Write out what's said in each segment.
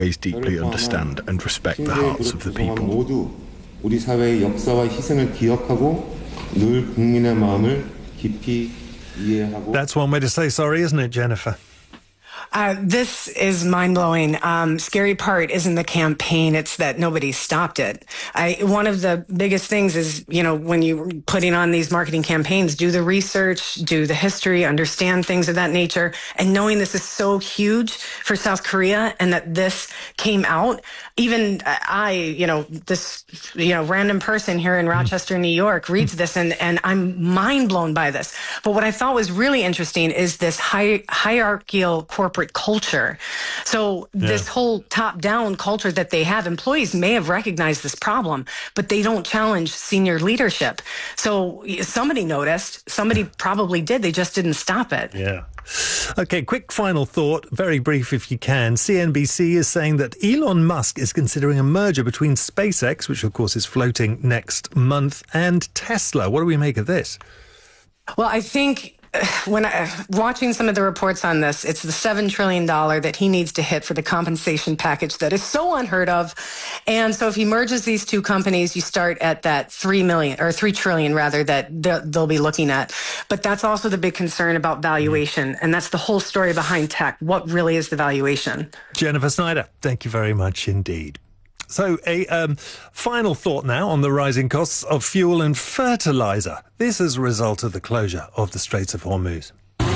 deeply understand and respect the hearts of the people. 모두 우리 사회의 역사와 희생을 기억하고 늘 국민의 마음을 깊이 이해하고. That's one way to say sorry, isn't it, Jennifer? This is mind-blowing. Scary part isn't the campaign, it's that nobody stopped it. One of the biggest things is, when you're putting on these marketing campaigns, do the research, do the history, understand things of that nature. And knowing this is so huge for South Korea and that this came out, even this random person here in Rochester, New York reads this and I'm mind blown by this. But what I thought was really interesting is this hierarchical corporate culture. So this whole top-down culture that they have, employees may have recognized this problem, but they don't challenge senior leadership. So somebody noticed, somebody probably did, they just didn't stop it. Yeah. Okay, quick final thought, very brief if you can. CNBC is saying that Elon Musk is considering a merger between SpaceX, which of course is floating next month, and Tesla. What do we make of this? Well, I think when watching some of the reports on this, it's the $7 trillion that he needs to hit for the compensation package that is so unheard of. And so if he merges these two companies, you start at that $3 trillion rather, that they'll be looking at. But that's also the big concern about valuation. And that's the whole story behind tech. What really is the valuation? Jennifer Snyder, thank you very much indeed. So a final thought now on the rising costs of fuel and fertiliser. This is a result of the closure of the Straits of Hormuz.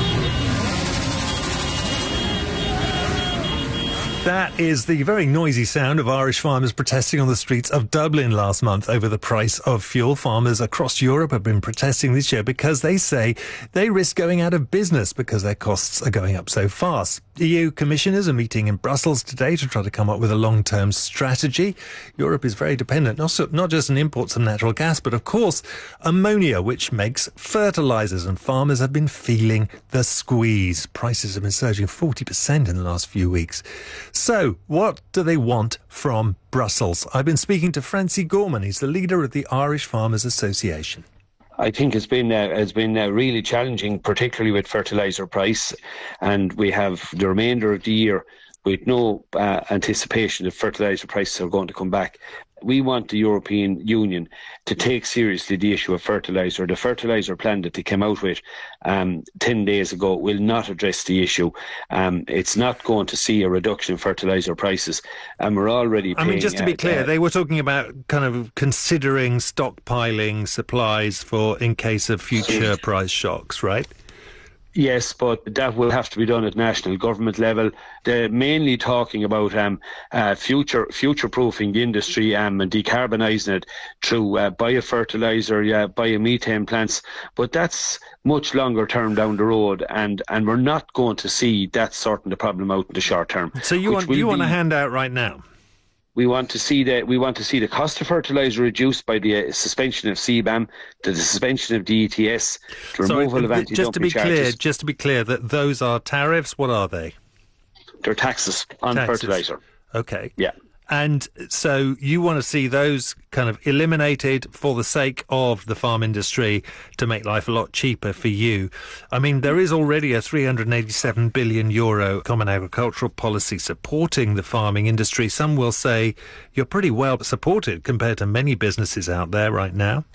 That is the very noisy sound of Irish farmers protesting on the streets of Dublin last month over the price of fuel. Farmers across Europe have been protesting this year because they say they risk going out of business because their costs are going up so fast. EU commissioners are meeting in Brussels today to try to come up with a long-term strategy. Europe is very dependent, not just on imports of natural gas, but of course ammonia, which makes fertilisers, and farmers have been feeling the squeeze. Prices have been surging 40% in the last few weeks. So, what do they want from Brussels? I've been speaking to Francie Gorman. He's the leader of the Irish Farmers Association. I think it's been really challenging, particularly with fertiliser price, and we have the remainder of the year with no anticipation that fertiliser prices are going to come back. We want the European Union to take seriously the issue of fertiliser. The fertiliser plan that they came out with 10 days ago will not address the issue. It's not going to see a reduction in fertiliser prices, and we're already paying... just to be clear, they were talking about kind of considering stockpiling supplies for in case of future price shocks, right? Yes, but that will have to be done at national government level. They're mainly talking about future-proofing the industry and decarbonising it through biofertiliser, biomethane plants. But that's much longer term down the road, and we're not going to see that sorting the problem out in the short term. So you want a handout right now? We want to see the cost of fertiliser reduced by the suspension of CBAM, the suspension of the ETS, the removal of anti-dumping charges. Just to be clear, that those are tariffs. What are they? They're taxes on fertiliser. Okay. Yeah. And so you want to see those kind of eliminated for the sake of the farm industry to make life a lot cheaper for you. I mean, there is already a €387 billion common agricultural policy supporting the farming industry. Some will say you're pretty well supported compared to many businesses out there right now.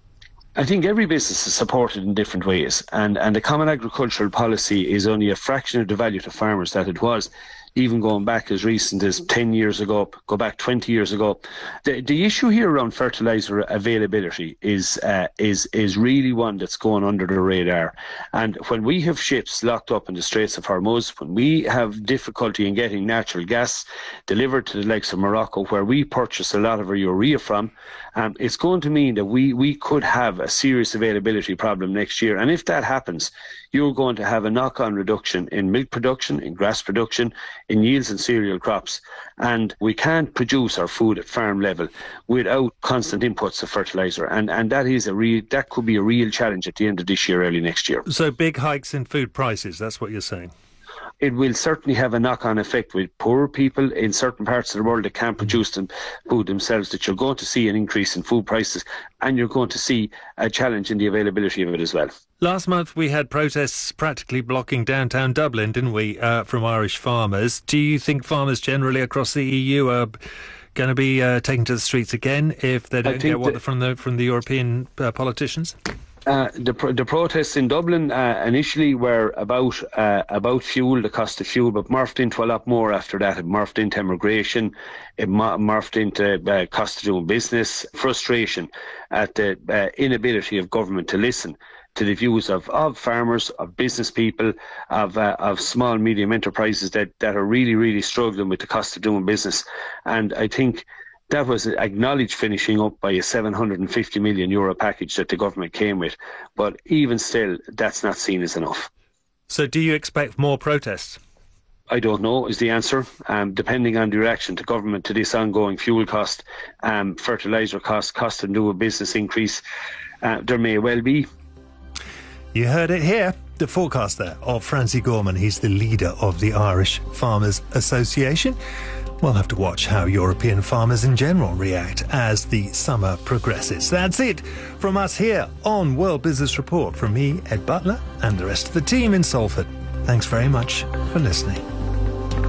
I think every business is supported in different ways, and the common agricultural policy is only a fraction of the value to farmers that it was, even going back as recent as 10 years ago, go back 20 years ago. The issue here around fertiliser availability is really one that's going under the radar. And when we have ships locked up in the Straits of Hormuz, when we have difficulty in getting natural gas delivered to the likes of Morocco, where we purchase a lot of our urea from, it's going to mean that we could have a serious availability problem next year. And if that happens, you're going to have a knock-on reduction in milk production, in grass production, in yields and cereal crops. And we can't produce our food at farm level without constant inputs of fertiliser. And that could be a real challenge at the end of this year, early next year. So big hikes in food prices, that's what you're saying? it will certainly have a knock-on effect with poorer people in certain parts of the world that can't produce food themselves, that you're going to see an increase in food prices, and you're going to see a challenge in the availability of it as well. Last month we had protests practically blocking downtown Dublin, didn't we, from Irish farmers. Do you think farmers generally across the EU are going to be taken to the streets again if they don't get what from the European politicians? The protests in Dublin initially were about fuel, the cost of fuel, but morphed into a lot more after that. It morphed into immigration, it morphed into cost of doing business, frustration at the inability of government to listen to the views of farmers, of business people, of small and medium enterprises that are really, really struggling with the cost of doing business. And I think that was acknowledged finishing up by a €750 million package that the government came with. But even still, that's not seen as enough. So do you expect more protests? I don't know is the answer. Depending on the reaction to government to this ongoing fuel cost, fertiliser cost of doing business increase, there may well be. You heard it here. The forecast there of Francie Gorman. He's the leader of the Irish Farmers Association. We'll have to watch how European farmers in general react as the summer progresses. That's it from us here on World Business Report. From me, Ed Butler, and the rest of the team in Salford. Thanks very much for listening.